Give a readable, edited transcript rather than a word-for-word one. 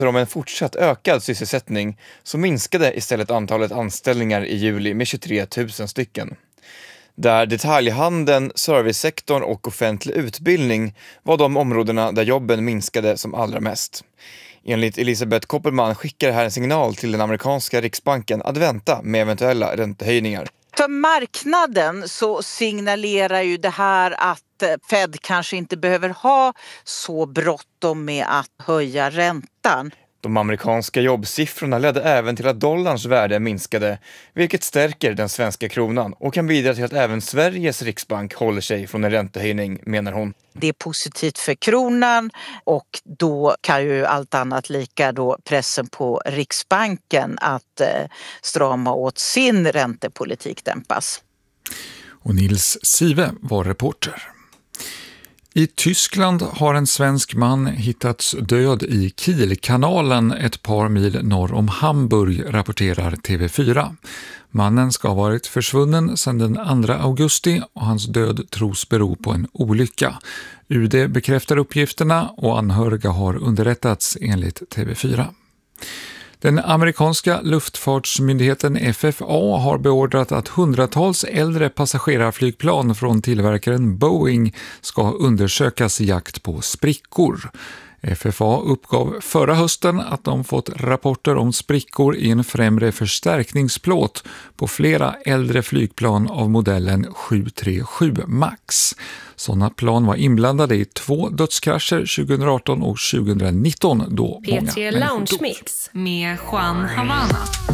Om en fortsatt ökad sysselsättning så minskade istället antalet anställningar i juli med 23 000 stycken. Där detaljhandeln, servicesektorn och offentlig utbildning var de områdena där jobben minskade som allra mest. Enligt Elisabeth Koppelman skickar det här en signal till den amerikanska riksbanken att vänta med eventuella räntehöjningar. För marknaden så signalerar ju det här att Fed kanske inte behöver ha så bråttom med att höja räntan. De amerikanska jobbsiffrorna ledde även till att dollarns värde minskade, vilket stärker den svenska kronan och kan bidra till att även Sveriges riksbank håller sig från en räntehöjning, menar hon. Det är positivt för kronan och då kan ju allt annat lika då pressen på Riksbanken att strama åt sin räntepolitik dämpas. Och Nils Sive var reporter. I Tyskland har en svensk man hittats död i Kielkanalen ett par mil norr om Hamburg, rapporterar TV4. Mannen ska ha varit försvunnen sedan den 2 augusti och hans död tros bero på en olycka. UD bekräftar uppgifterna och anhöriga har underrättats enligt TV4. Den amerikanska luftfartsmyndigheten FFA har beordrat att hundratals äldre passagerarflygplan från tillverkaren Boeing ska undersökas i jakt på sprickor. FFA uppgav förra hösten att de fått rapporter om sprickor i en främre förstärkningsplåt på flera äldre flygplan av modellen 737 MAX. Sådana plan var inblandade i 2 dödskrascher 2018 och 2019 då P3 Lounge Mix med Juan Havana.